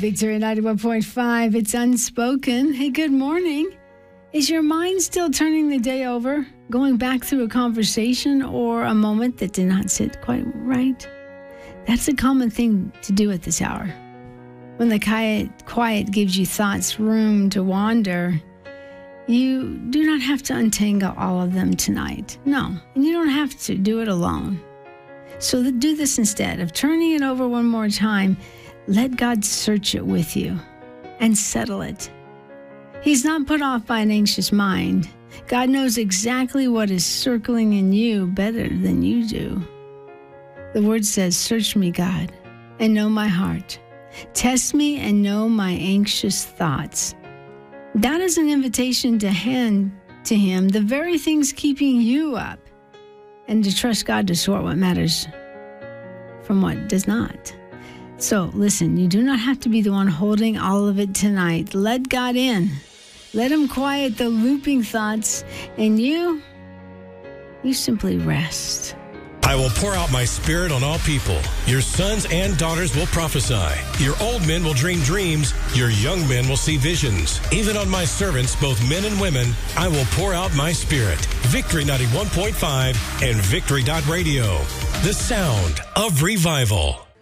Victory 91.5. It's unspoken. Hey, good morning. Is your mind still turning the day over, going back through a conversation or a moment that did not sit quite right? That's a common thing to do at this hour. When the quiet gives you thoughts room to wander, you do not have to untangle all of them tonight. No, and you don't have to do it alone. So do this instead of turning it over one more time. Let God search it with you and settle it. He's not put off by an anxious mind. God knows exactly what is circling in you better than you do. The word says, "Search me, God, and know my heart. Test me and know my anxious thoughts." That is an invitation to hand to Him the very things keeping you up and to trust God to sort what matters from what does not. So listen, you do not have to be the one holding all of it tonight. Let God in. Let Him quiet the looping thoughts, and you simply rest. I will pour out my spirit on all people. Your sons and daughters will prophesy. Your old men will dream dreams. Your young men will see visions. Even on my servants, both men and women, I will pour out my spirit. Victory 91.5 and Victory.radio. The sound of revival.